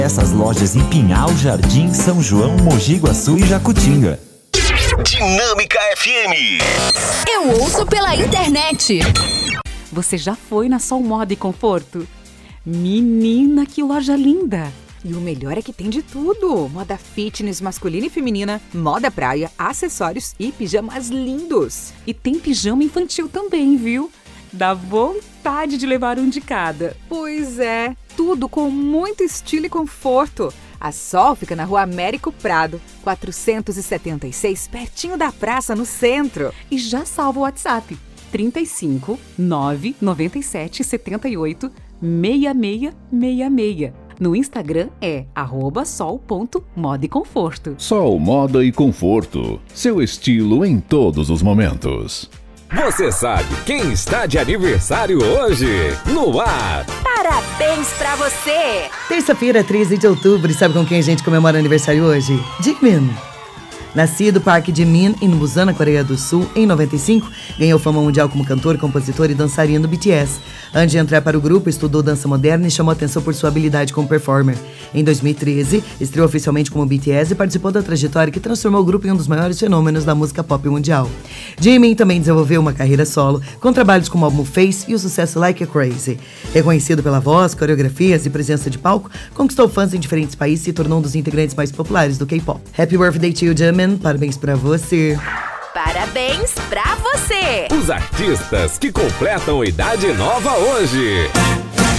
Essas lojas em Pinhal, Jardim, São João, Mogi Guaçu e Jacutinga. Dinâmica FM. Eu ouço pela internet. Você já foi na Sol Moda e Conforto? Menina, que loja linda! E o melhor é que tem de tudo. Moda fitness masculina e feminina, moda praia, acessórios e pijamas lindos. E tem pijama infantil também, viu? Dá vontade de levar um de cada. Pois é, tudo com muito estilo e conforto. A Sol fica na Rua Américo Prado, 476, pertinho da praça, no centro. E já salva o WhatsApp, 35 997 78 6666. No Instagram é @sol.moda e conforto. Sol Moda e Conforto. Seu estilo em todos os momentos. Você sabe quem está de aniversário hoje? No ar. Parabéns pra você! Terça-feira, 13 de outubro. E sabe com quem a gente comemora aniversário hoje? Jimin. Nascido no Parque Jimin, em Busan, na Coreia do Sul, em 95, ganhou fama mundial como cantor, compositor e dançarino do BTS. Antes de entrar para o grupo, estudou dança moderna e chamou atenção por sua habilidade como performer. Em 2013, estreou oficialmente como BTS e participou da trajetória que transformou o grupo em um dos maiores fenômenos da música pop mundial. Jimin também desenvolveu uma carreira solo, com trabalhos como o álbum Face e o sucesso Like a Crazy. Reconhecido pela voz, coreografias e presença de palco, conquistou fãs em diferentes países e se tornou um dos integrantes mais populares do K-pop. Happy birthday to you, Jimin! Parabéns pra você! Parabéns pra você! Os artistas que completam idade nova hoje.